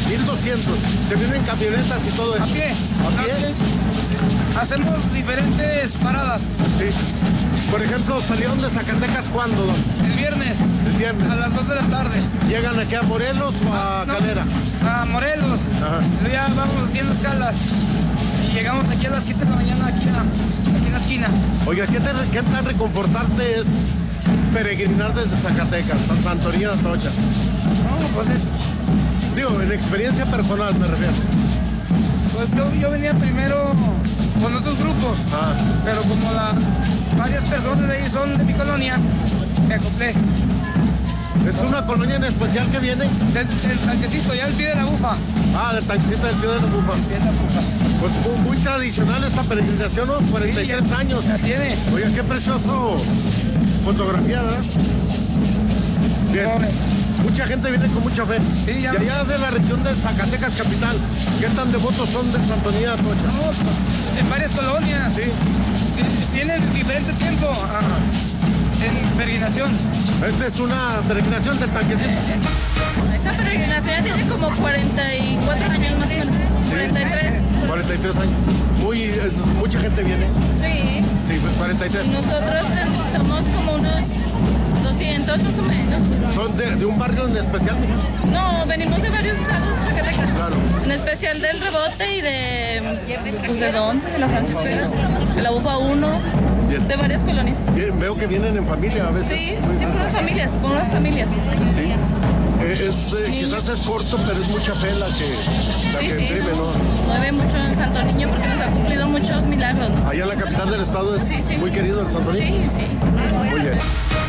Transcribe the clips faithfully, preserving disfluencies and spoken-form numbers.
mil doscientos. Se vienen camionetas y todo eso. A pie. ¿A pie? Hacemos diferentes paradas. Sí. Por ejemplo, ¿salieron de Zacatecas cuándo, don? El viernes. El viernes. A las dos de la tarde. ¿Llegan aquí a Morelos o a No, Calera? A Morelos. Ajá. Luego ya vamos haciendo escalas. Y llegamos aquí a las siete de la mañana, aquí, a, aquí en la esquina. Oiga, ¿qué, te, qué tan reconfortante es peregrinar desde Zacatecas, San Santoría de Atocha? No, pues es... Digo, en experiencia personal me refiero. Pues yo, yo venía primero con otros grupos, Ah. pero como la, varias personas de ahí son de mi colonia, me acoplé. ¿Es una colonia en especial que viene? Del, del tanquecito, ya el pie de la bufa. Ah, del tanquecito del pie de la bufa. Pie de la bufa. Pues muy, muy tradicional esta peregrinación, ¿no? cuarenta y tres Sí, ya- años. ya tiene. Oiga, qué precioso fotografía, ¿verdad? Bien. No, Mucha gente viene con mucha fe. Sí, ya- Y allá de la región de Zacatecas capital, ¿qué tan devotos son de Santonía de Atocha? No, pues, en varias colonias. Sí. Tienen diferente tiempo ah, en peregrinación. Esta es una peregrinación del tanquecito. Esta peregrinación ya tiene como cuarenta y cuatro años más o menos. cuarenta y tres. cuarenta y tres años. Muy, es- mucha gente viene. Sí. Sí, pues cuarenta y tres. Nosotros ten- somos como unos doscientos más o menos. ¿Son de, de un barrio en especial, mija? No, venimos de varios estados de Zacatecas. Claro. En especial del Rebote y de... Pues de dónde, de la Francisco Villa, de la Bufa uno, Bien. de varias colonias. Bien, veo que vienen en familia a veces. Sí, sí, por las familias, por las familias. Sí. Eh, es, eh, quizás es corto, pero es mucha fe la que, la Sí, que sí, imprime, nos ¿no? mueve mucho en Santo Niño porque nos ha cumplido muchos milagros, ¿no? Allá en la capital del estado es Sí, sí. muy querido el Santo Niño. Sí, sí. Muy bien.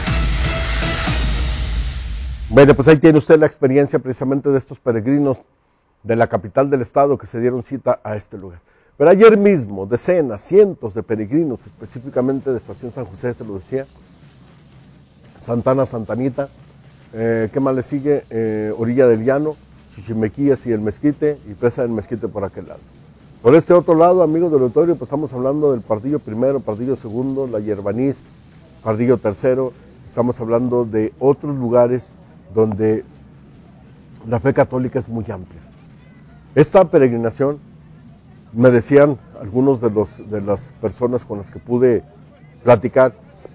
Bueno, pues ahí tiene usted la experiencia precisamente de estos peregrinos de la capital del estado que se dieron cita a este lugar. Pero ayer mismo, decenas, cientos de peregrinos, específicamente de Estación San José, se lo decía, Santana, Santanita, eh, ¿qué más le sigue? Eh, Orilla del Llano, Chichimequillas y el Mezquite, y Presa del Mezquite por aquel lado. Por este otro lado, amigos del auditorio, pues estamos hablando del Pardillo primero, Pardillo segundo, la Yerbaniz, Pardillo tercero, estamos hablando de otros lugares donde la fe católica es muy amplia. Esta peregrinación, me decían algunos de, los, de las personas con las que pude platicar,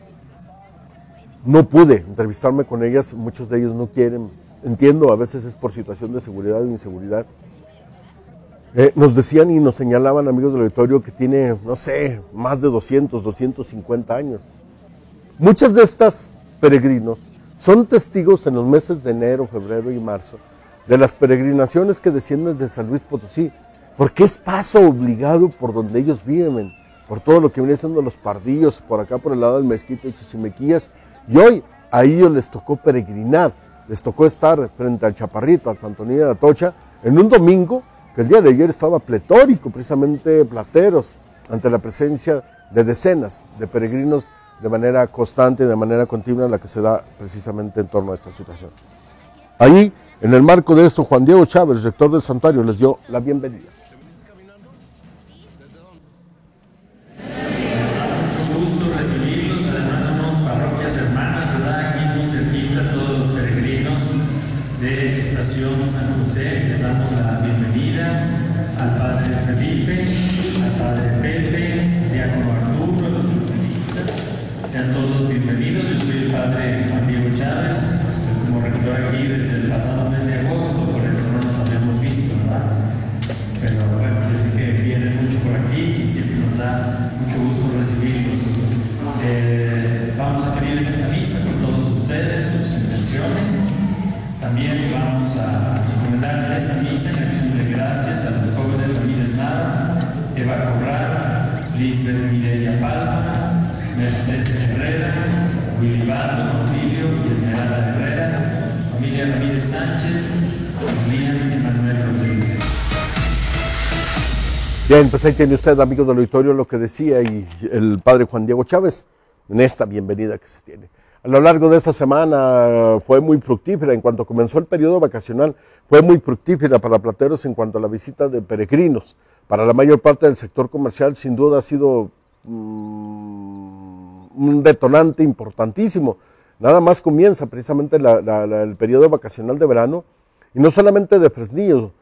no pude entrevistarme con ellas, muchos de ellos no quieren, entiendo, a veces es por situación de seguridad o inseguridad. Eh, nos decían y nos señalaban, amigos del auditorio, que tiene, no sé, más de doscientos, doscientos cincuenta años. Muchas de estas peregrinos son testigos en los meses de enero, febrero y marzo de las peregrinaciones que descienden de San Luis Potosí, porque es paso obligado por donde ellos viven, por todo lo que viene siendo los Pardillos, por acá por el lado del Mezquite de Chichimequillas, y hoy a ellos les tocó peregrinar, les tocó estar frente al Chaparrito, al Santonía de Atocha, en un domingo que el día de ayer estaba pletórico, precisamente plateros, ante la presencia de decenas de peregrinos de manera constante, de manera continua, la que se da precisamente en torno a esta situación. Ahí, en el marco de esto, Juan Diego Chávez, rector del Santuario, les dio la bienvenida. Mucho gusto recibirlos, además somos parroquias hermanas, ¿verdad? Aquí muy cerquita, todos los peregrinos de Estación San José, les damos la bienvenida al Padre Felipe, al Padre Pepe, al Diácono Arturo, a los evangelistas. Sean todos bienvenidos. Yo soy el Padre Juan Diego Chávez, estoy como rector aquí desde el pasado mes de agosto, por eso no nos habíamos visto, ¿verdad? Pero bueno, parece que vienen mucho por aquí y siempre nos da mucho gusto recibirlos. Eh, vamos a pedir en esta misa con todos ustedes sus intenciones. También vamos a encomendar en esta misa en acción de gracias a los jóvenes Ramírez Nava, Eva Corral, Lisbeth Mireya Palma, Merced Herrera, Willy Baldo, Emilio y Esmeralda Herrera, familia Ramírez Sánchez, Liam Emanuel Rodríguez. Bien, pues ahí tiene usted, amigos del auditorio, lo que decía y el padre Juan Diego Chávez en esta bienvenida que se tiene. A lo largo de esta semana fue muy fructífera, en cuanto comenzó el periodo vacacional, fue muy fructífera para Plateros en cuanto a la visita de peregrinos. Para la mayor parte del sector comercial, sin duda ha sido mmm, un detonante importantísimo. Nada más comienza precisamente la, la, la, el periodo vacacional de verano, y no solamente de Fresnillo,